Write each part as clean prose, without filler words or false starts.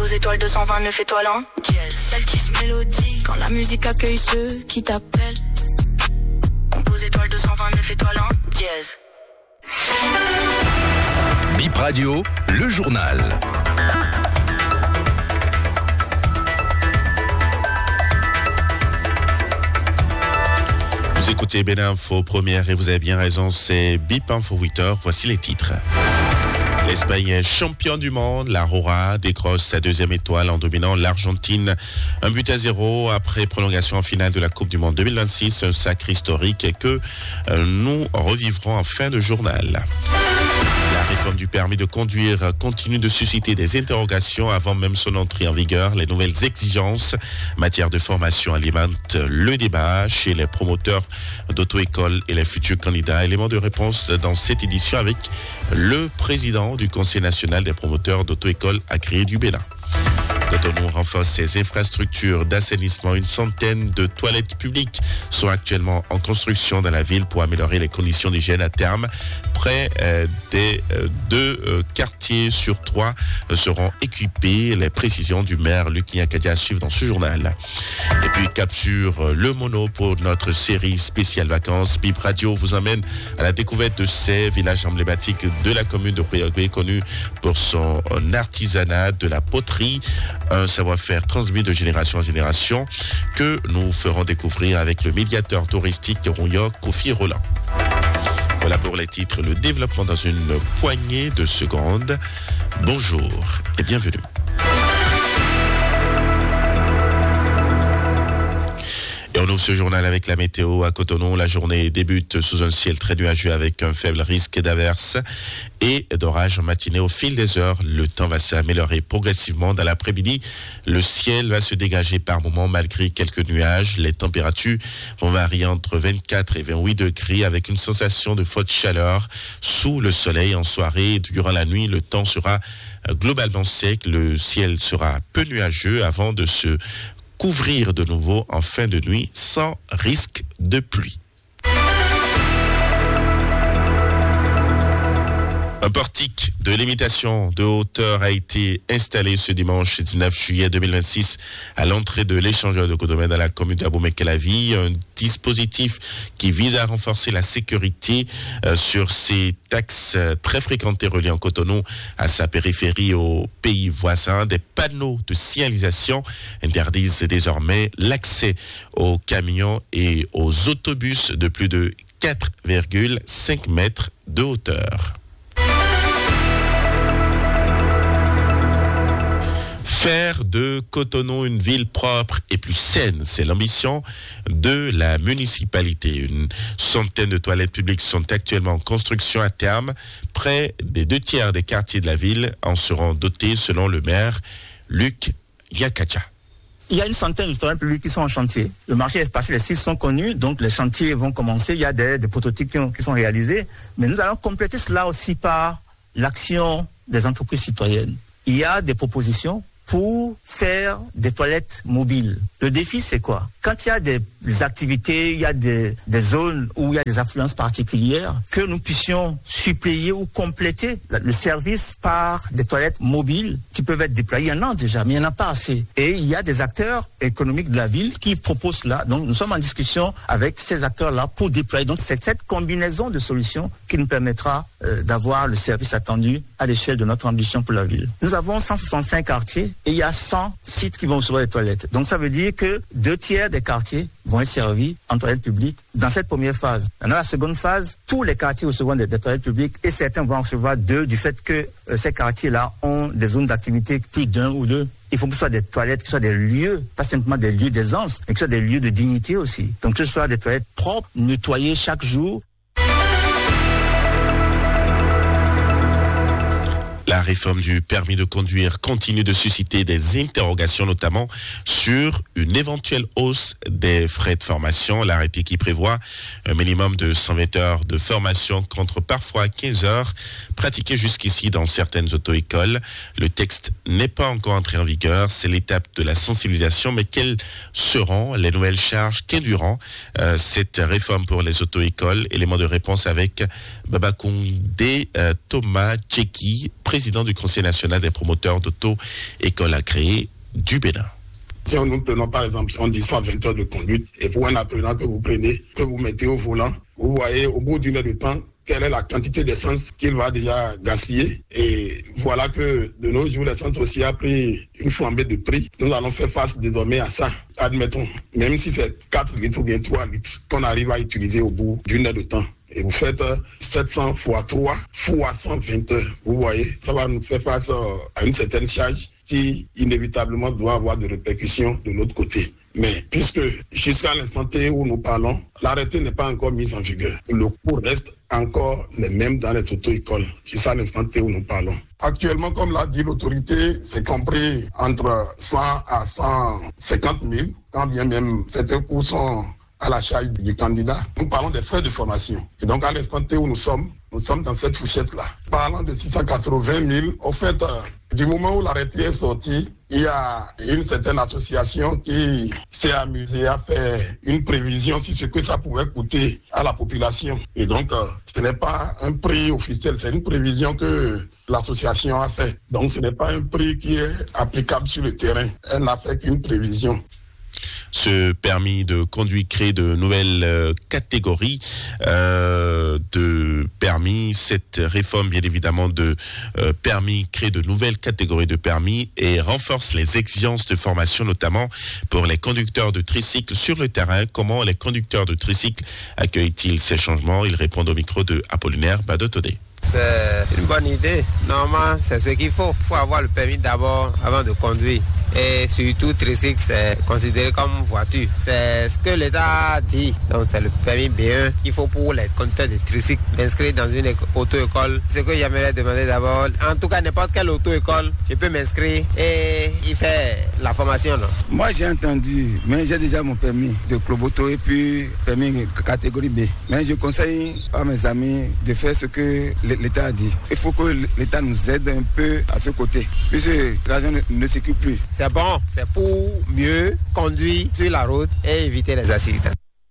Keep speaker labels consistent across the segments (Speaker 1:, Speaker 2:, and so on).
Speaker 1: Compose étoile 229 étoilant. Yes.
Speaker 2: Saltis mélodie, quand la musique accueille ceux qui t'appellent.
Speaker 1: Compose étoile 229 étoilant. Yes.
Speaker 3: Bip Radio, le journal.
Speaker 4: Vous écoutez Béninfo première et vous avez bien raison, c'est Bip Info 8h, voici les titres. L'Espagne est champion du monde, la Roja décroche sa deuxième étoile en dominant l'Argentine 1-0 après prolongation en finale de la Coupe du Monde 2026, un sacre historique que nous revivrons en fin de journal. La réforme du permis de conduire continue de susciter des interrogations avant même son entrée en vigueur. Les nouvelles exigences en matière de formation alimentent le débat chez les promoteurs d'auto-école et les futurs candidats. Élément de réponse dans cette édition avec le président du Conseil national des promoteurs d'auto-école agréés du Bénin. Cotonou renforce ses infrastructures d'assainissement. Une centaine de toilettes publiques sont actuellement en construction dans la ville pour améliorer les conditions d'hygiène à terme. Près des 2 quartiers sur 3 seront équipés. Les précisions du maire Luc Nyakadia suivent dans ce journal. Et puis cap sur le mono pour notre série spéciale vacances. Bip Radio vous emmène à la découverte de ces villages emblématiques de la commune de Rouyagué, connu pour son artisanat de la poterie. Un savoir-faire transmis de génération en génération que nous ferons découvrir avec le médiateur touristique Rouya Kofi Roland. Voilà pour les titres, le développement dans une poignée de secondes. Bonjour et bienvenue. Et on ouvre ce journal avec la météo à Cotonou. La journée débute sous un ciel très nuageux avec un faible risque d'averse et d'orage en matinée. Au fil des heures, le temps va s'améliorer progressivement. Dans l'après-midi, le ciel va se dégager par moments malgré quelques nuages. Les températures vont varier entre 24 et 28 degrés avec une sensation de forte chaleur sous le soleil en soirée. Durant la nuit, le temps sera globalement sec. Le ciel sera peu nuageux avant de se couvrir de nouveau en fin de nuit sans risque de pluie. Un portique de limitation de hauteur a été installé ce dimanche 19 juillet 2026 à l'entrée de l'échangeur de Cotonou dans la commune d'Abomey-Calavi. Un dispositif qui vise à renforcer la sécurité sur ces axes très fréquentés reliant Cotonou à sa périphérie aux pays voisins. Des panneaux de signalisation interdisent désormais l'accès aux camions et aux autobus de plus de 4,5 mètres de hauteur. Faire de Cotonou une ville propre et plus saine, c'est l'ambition de la municipalité. Une centaine de toilettes publiques sont actuellement en construction à terme. Près des 2/3 des quartiers de la ville en seront dotés selon le maire Luc Nyakadia.
Speaker 5: Il y a une centaine de toilettes publiques qui sont en chantier. Le marché est passé, les sites sont connus, donc les chantiers vont commencer. Il y a des prototypes qui sont réalisés. Mais nous allons compléter cela aussi par l'action des entreprises citoyennes. Il y a des propositions pour faire des toilettes mobiles. Le défi, c'est quoi? Quand il y a des activités, il y a des zones où il y a des affluences particulières, que nous puissions suppléer ou compléter le service par des toilettes mobiles qui peuvent être déployées. Il y en a déjà, mais il n'y en a pas assez. Et il y a des acteurs économiques de la ville qui proposent cela. Donc, nous sommes en discussion avec ces acteurs-là pour déployer. Donc, c'est cette combinaison de solutions qui nous permettra d'avoir le service attendu à l'échelle de notre ambition pour la ville. Nous avons 165 quartiers et il y a 100 sites qui vont recevoir des toilettes. Donc, ça veut dire que 2/3 des quartiers vont être servis en toilettes publiques dans cette première phase. Dans la seconde phase, tous les quartiers recevront des toilettes publiques et certains vont en recevoir 2 du fait que ces quartiers-là ont des zones d'activité plus d'1 ou 2. Il faut que ce soit des toilettes, que ce soit des lieux, pas simplement des lieux d'aisance, mais que ce soit des lieux de dignité aussi. Donc que ce soit des toilettes propres, nettoyées chaque jour.
Speaker 4: La réforme du permis de conduire continue de susciter des interrogations, notamment sur une éventuelle hausse des frais de formation. L'arrêté qui prévoit un minimum de 120 heures de formation contre parfois 15 heures pratiquées jusqu'ici dans certaines auto-écoles. Le texte n'est pas encore entré en vigueur. C'est l'étape de la sensibilisation, mais quelles seront les nouvelles charges qu'indurant cette réforme pour les auto-écoles? Élément de réponse avec Babakoundé Thomas Tcheki, président président du Conseil national des promoteurs d'auto-école agréée du Bénin.
Speaker 6: Si nous prenons par exemple, on dit 120 heures de conduite, et pour un apprenant que vous prenez, que vous mettez au volant, vous voyez au bout d'une heure de temps, quelle est la quantité d'essence qu'il va déjà gaspiller. Et voilà que de nos jours, l'essence aussi a pris une flambée de prix. Nous allons faire face désormais à ça. Admettons, même si c'est 4 litres ou bien 3 litres qu'on arrive à utiliser au bout d'une heure de temps. Et vous faites 700 x 3 fois 120 heures. Vous voyez, ça va nous faire face à une certaine charge qui inévitablement doit avoir des répercussions de l'autre côté. Mais puisque jusqu'à l'instant T où nous parlons, l'arrêté n'est pas encore mis en vigueur. Le cours reste encore les mêmes dans les auto-écoles, jusqu'à l'instant T où nous parlons. Actuellement, comme l'a dit l'autorité, c'est compris entre 100 à 150 000, quand bien même certains cours sont à la charge du candidat. Nous parlons des frais de formation. Et donc, à l'instant T où nous sommes dans cette fourchette-là. Parlant de 680 000, au fait, du moment où l'arrêté est sorti, il y a une certaine association qui s'est amusée à faire une prévision sur ce que ça pouvait coûter à la population. Et donc, ce n'est pas un prix officiel, c'est une prévision que l'association a fait. Donc, ce n'est pas un prix qui est applicable sur le terrain. Elle n'a fait qu'une prévision.
Speaker 4: Ce permis de conduire crée de nouvelles catégories de permis. Cette réforme, bien évidemment, de permis crée de nouvelles catégories de permis et renforce les exigences de formation, notamment pour les conducteurs de tricycle sur le terrain. Comment les conducteurs de tricycle accueillent-ils ces changements? Ils répondent au micro de Apollinaire Badotodé.
Speaker 7: C'est une bonne idée. Normalement, c'est ce qu'il faut. Il faut avoir le permis d'abord avant de conduire. Et surtout, tricycle, c'est considéré comme voiture. C'est ce que l'État dit. Donc, c'est le permis B1 qu'il faut pour les conducteurs de tricycle m'inscrire dans une auto-école. Ce que j'aimerais demander d'abord, en tout cas, n'importe quelle auto-école, je peux m'inscrire et y faire la formation. Non?
Speaker 8: Moi, j'ai entendu, mais j'ai déjà mon permis de Cloboto et puis permis catégorie B. Mais je conseille à mes amis de faire ce que l'État a dit. Il faut que l'État nous aide un peu à ce côté, puisque l'argent ne circule plus.
Speaker 7: C'est bon, c'est pour mieux conduire sur la route et éviter les accidents.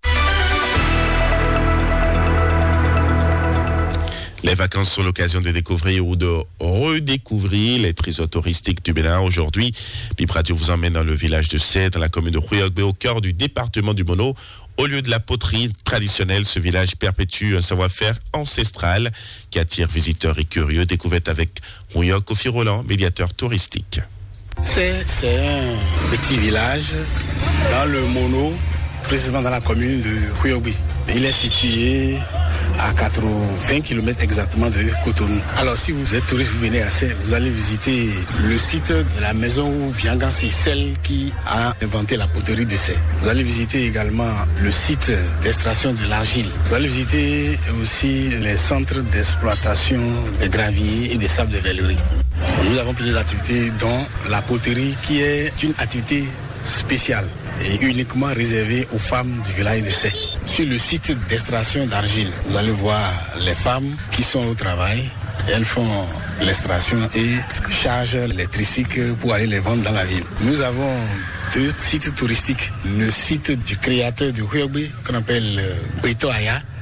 Speaker 4: Les vacances sont l'occasion de découvrir ou de redécouvrir les trésors touristiques du Bénin. Aujourd'hui, Bip Radio vous emmène dans le village de Sé, dans la commune de Huyogbe, au cœur du département du Mono. Au lieu de la poterie traditionnelle, ce village perpétue un savoir-faire ancestral qui attire visiteurs et curieux. Découverte avec Huyog Kofi Roland, médiateur touristique.
Speaker 9: C'est un petit village dans le Mono, précisément dans la commune de Huyogbe. Il est situé à 80 km exactement de Cotonou. Alors si vous êtes touriste, vous venez à Sé, vous allez visiter le site de la maison où Viangansi, celle qui a inventé la poterie de Sé. Vous allez visiter également le site d'extraction de l'argile. Vous allez visiter aussi les centres d'exploitation des graviers et des sables de Vellerie. Nous avons plusieurs activités dont la poterie qui est une activité spéciale et uniquement réservée aux femmes du village de Sé. Sur le site d'extraction d'argile, vous allez voir les femmes qui sont au travail. Elles font l'extraction et chargent les tricycles pour aller les vendre dans la ville. Nous avons 2 sites touristiques. Le site du créateur de Huyogbe, qu'on appelle Beto Aya,